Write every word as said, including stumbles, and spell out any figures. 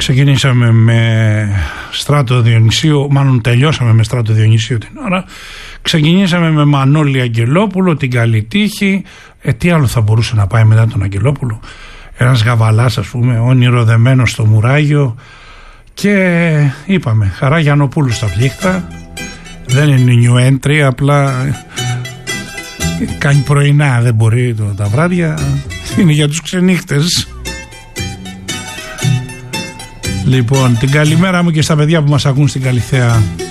Ξεκινήσαμε με Στράτο Διονυσίου, μάλλον τελειώσαμε με Στράτο Διονυσίου την ώρα. Ξεκινήσαμε με Μανώλη Αγγελόπουλο, την καλή τύχη. Ε, τι άλλο θα μπορούσε να πάει μετά τον Αγγελόπουλο? Ένας γαβαλάς, ας πούμε, όνειρο δεμένο στο μουράγιο. Και είπαμε, Χαρά Γιαννοπούλου στα πλήχτα. Δεν είναι new entry, απλά κάνει πρωινά, δεν μπορεί το, τα βράδια. Είναι για τους ξενύχτες. Λοιπόν, την καλημέρα μου και στα παιδιά που μας ακούν στην Καλιθέα.